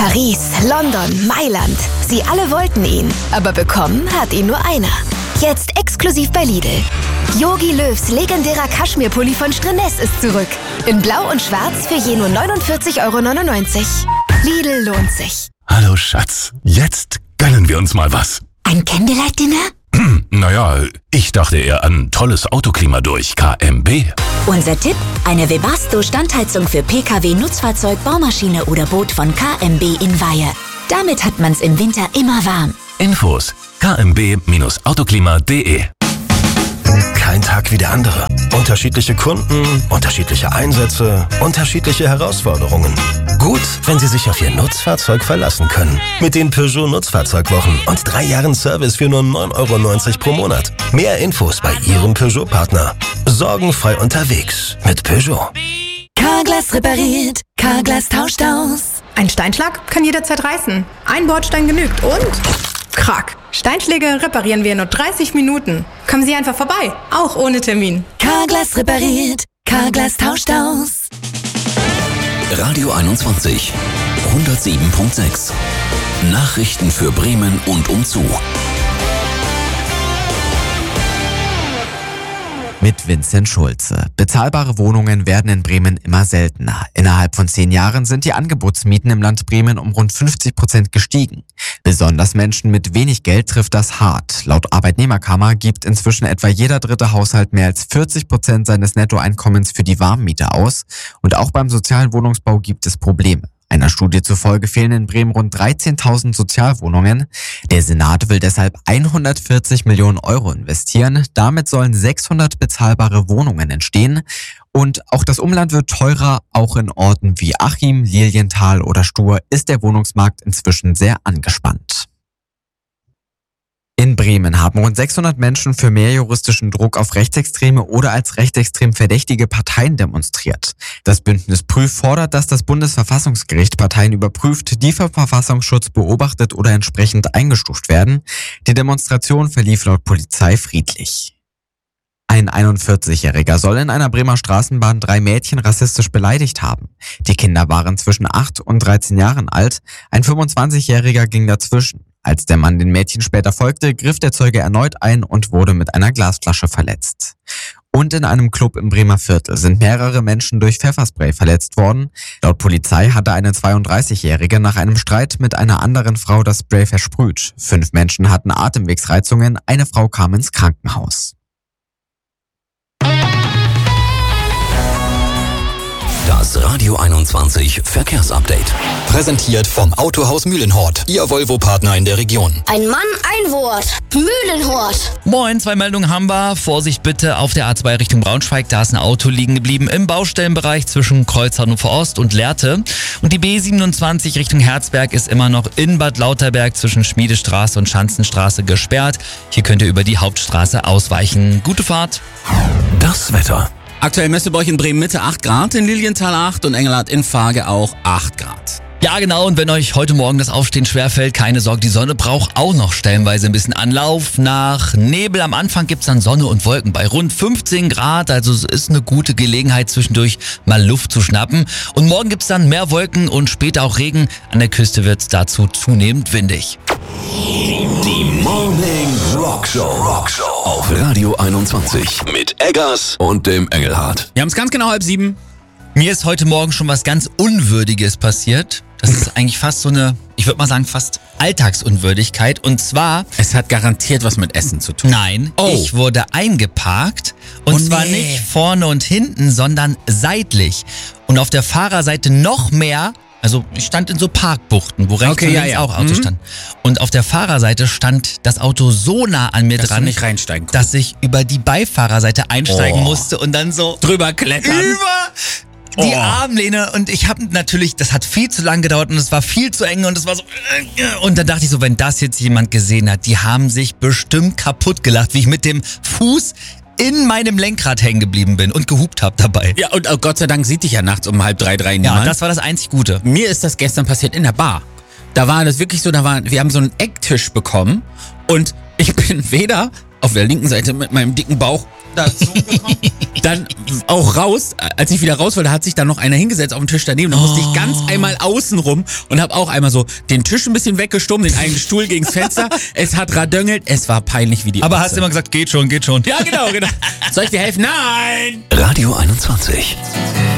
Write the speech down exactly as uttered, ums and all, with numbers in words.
Paris, London, Mailand. Sie alle wollten ihn, aber bekommen hat ihn nur einer. Jetzt exklusiv bei Lidl. Jogi Löws legendärer Kaschmirpulli von Streness ist zurück. In Blau und Schwarz für je nur neunundvierzig Euro neunundneunzig. Lidl lohnt sich. Hallo Schatz, jetzt gönnen wir uns mal was. Ein Candlelight-Dinner? Naja, ich dachte eher an tolles Autoklima durch K M B. Unser Tipp: eine Webasto-Standheizung für Pkw, Nutzfahrzeug, Baumaschine oder Boot von K M B in Weihe. Damit hat man's im Winter immer warm. Infos k m b autoklima punkt d e. Kein Tag wie der andere. Unterschiedliche Kunden, unterschiedliche Einsätze, unterschiedliche Herausforderungen. Gut, wenn Sie sich auf Ihr Nutzfahrzeug verlassen können. Mit den Peugeot Nutzfahrzeugwochen und drei Jahren Service für nur neun Euro neunzig pro Monat. Mehr Infos bei Ihrem Peugeot-Partner. Sorgenfrei unterwegs mit Peugeot. Carglass repariert, Carglass tauscht aus. Ein Steinschlag kann jederzeit reißen. Ein Bordstein genügt und... Krack. Steinschläge reparieren wir in nur dreißig Minuten. Kommen Sie einfach vorbei, auch ohne Termin. Carglass repariert, Carglass tauscht aus. Radio einundzwanzig, hundertsieben Komma sechs. Nachrichten für Bremen und umzu. Mit Vincent Schulze. Bezahlbare Wohnungen werden in Bremen immer seltener. Innerhalb von zehn Jahren sind die Angebotsmieten im Land Bremen um rund fünfzig Prozent gestiegen. Besonders Menschen mit wenig Geld trifft das hart. Laut Arbeitnehmerkammer gibt inzwischen etwa jeder dritte Haushalt mehr als vierzig Prozent seines Nettoeinkommens für die Warmmiete aus. Und auch beim sozialen Wohnungsbau gibt es Probleme. Einer Studie zufolge fehlen in Bremen rund dreizehntausend Sozialwohnungen. Der Senat will deshalb hundertvierzig Millionen Euro investieren. Damit sollen sechshundert bezahlbare Wohnungen entstehen. Und auch das Umland wird teurer. Auch in Orten wie Achim, Lilienthal oder Stur ist der Wohnungsmarkt inzwischen sehr angespannt. In Bremen haben rund sechshundert Menschen für mehr juristischen Druck auf rechtsextreme oder als rechtsextrem verdächtige Parteien demonstriert. Das Bündnis Prüf fordert, dass das Bundesverfassungsgericht Parteien überprüft, die vom Verfassungsschutz beobachtet oder entsprechend eingestuft werden. Die Demonstration verlief laut Polizei friedlich. Ein einundvierzigjähriger soll in einer Bremer Straßenbahn drei Mädchen rassistisch beleidigt haben. Die Kinder waren zwischen acht und dreizehn Jahren alt. Ein fünfundzwanzigjähriger ging dazwischen. Als der Mann den Mädchen später folgte, griff der Zeuge erneut ein und wurde mit einer Glasflasche verletzt. Und in einem Club im Bremer Viertel sind mehrere Menschen durch Pfefferspray verletzt worden. Laut Polizei hatte eine zweiunddreißigjährige nach einem Streit mit einer anderen Frau das Spray versprüht. Fünf Menschen hatten Atemwegsreizungen, eine Frau kam ins Krankenhaus. Das Radio einundzwanzig Verkehrsupdate. Präsentiert vom Autohaus Mühlenhort, Ihr Volvo-Partner in der Region. Ein Mann, ein Wort. Mühlenhort. Moin, zwei Meldungen haben wir. Vorsicht bitte auf der A zwei Richtung Braunschweig. Da ist ein Auto liegen geblieben im Baustellenbereich zwischen Kreuz Hannover Ost und Lehrte. Und die B siebenundzwanzig Richtung Herzberg ist immer noch in Bad Lauterberg zwischen Schmiedestraße und Schanzenstraße gesperrt. Hier könnt ihr über die Hauptstraße ausweichen. Gute Fahrt. Das Wetter. Aktuell messen wir bei euch in Bremen Mitte acht Grad, in Lilienthal acht und Engelhardt in Fage auch acht Grad. Ja genau, und wenn euch heute Morgen das Aufstehen schwerfällt, keine Sorge, die Sonne braucht auch noch stellenweise ein bisschen Anlauf. Nach Nebel am Anfang gibt's dann Sonne und Wolken bei rund fünfzehn Grad, also es ist eine gute Gelegenheit zwischendurch mal Luft zu schnappen. Und morgen gibt's dann mehr Wolken und später auch Regen, an der Küste wird's dazu zunehmend windig. Die Morning Rock Show. Rock Show auf Radio einundzwanzig mit Eggers und dem Engelhardt. Wir haben es ganz genau halb sieben. Mir ist heute Morgen schon was ganz Unwürdiges passiert. Das ist eigentlich fast so eine, ich würde mal sagen, fast Alltagsunwürdigkeit. Und zwar... Es hat garantiert was mit Essen zu tun. Nein, oh. ich wurde eingeparkt. Und oh, zwar nee. nicht vorne und hinten, sondern seitlich. Und auf der Fahrerseite noch mehr... Also ich stand in so Parkbuchten, wo rechts okay, und ja, links ja. auch Autos mhm. standen. Und auf der Fahrerseite stand das Auto so nah an mir dass dran, du nicht reinsteigen konntest. dass ich über die Beifahrerseite einsteigen oh. musste und dann so drüber klettern. Über die oh. Armlehne. Und ich habe natürlich, das hat viel zu lang gedauert und es war viel zu eng und es war so... Und dann dachte ich so, wenn das jetzt jemand gesehen hat, die haben sich bestimmt kaputt gelacht, wie ich mit dem Fuß in meinem Lenkrad hängen geblieben bin und gehupt habe dabei. Ja, und oh Gott sei Dank sieht dich ja nachts um halb drei, drei niemand. Ja, das war das einzig Gute. Mir ist das gestern passiert in der Bar. Da war das wirklich so, da war, wir haben so einen Ecktisch bekommen und ich bin weder auf der linken Seite mit meinem dicken Bauch dazu gekommen. Dann auch raus, als ich wieder raus wollte, hat sich dann noch einer hingesetzt auf den Tisch daneben. Da musste ich ganz einmal außen rum und habe auch einmal so den Tisch ein bisschen weggestummt, den einen Stuhl gegens Fenster. Es hat radöngelt, es war peinlich wie die Aber Ochse. hast immer gesagt, geht schon, geht schon. Ja, genau, genau. Soll ich dir helfen? Nein! Radio einundzwanzig.